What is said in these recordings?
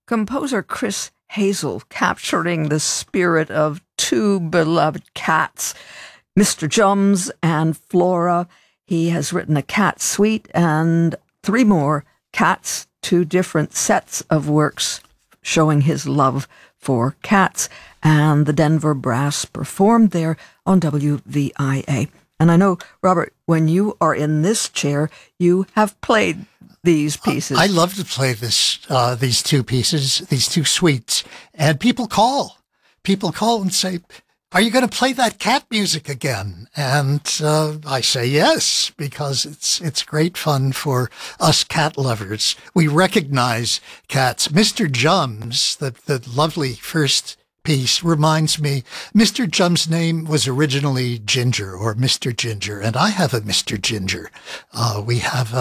Composer Chris Hazel capturing the spirit of two beloved cats, Mr. Jums and Flora. He has written a cat suite and 3 more cats, 2 different sets of works showing his love for cats. And the Denver Brass performed there on WVIA. And I know, Robert, when you are in this chair, you have played these pieces. I love to play these 2 pieces, these 2 suites. And people call and say, "Are you going to play that cat music again?" And I say yes, because it's great fun for us cat lovers. We recognize cats. Mr. Jums, the lovely first piece, reminds me, Mr. Jum's name was originally Ginger, or Mr. Ginger, and I have a Mr. Ginger. We have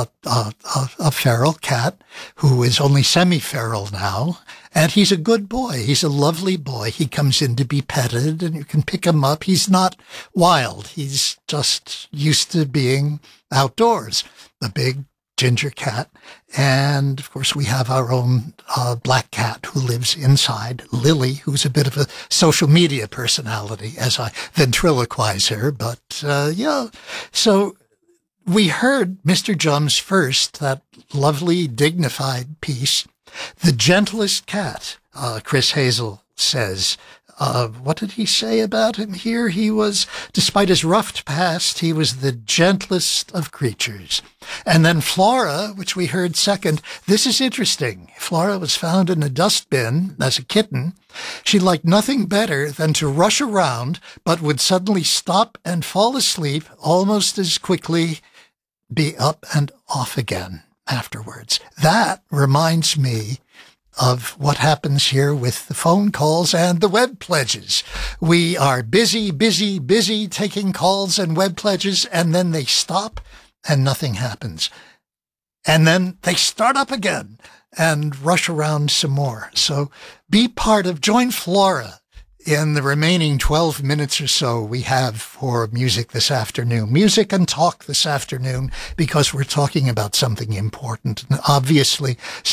a feral cat who is only semi-feral now, and he's a good boy. He's a lovely boy. He comes in to be petted, and you can pick him up. He's not wild. He's just used to being outdoors. The big ginger cat. And of course, we have our own black cat who lives inside, Lily, who's a bit of a social media personality as I ventriloquize her. But yeah, so we heard Mr. Jums first, that lovely, dignified piece. The gentlest cat, Chris Hazel says. What did he say about him here? He was, despite his rough past, he was the gentlest of creatures. And then Flora, which we heard second, this is interesting. Flora was found in a dustbin as a kitten. She liked nothing better than to rush around, but would suddenly stop and fall asleep almost as quickly, be up and off again afterwards. That reminds me of what happens here with the phone calls and the web pledges. We are busy taking calls and web pledges, and then they stop and nothing happens. And then they start up again and rush around some more. So join Flora in the remaining 12 minutes or so we have for music this afternoon. Music and talk this afternoon, because we're talking about something important. And obviously,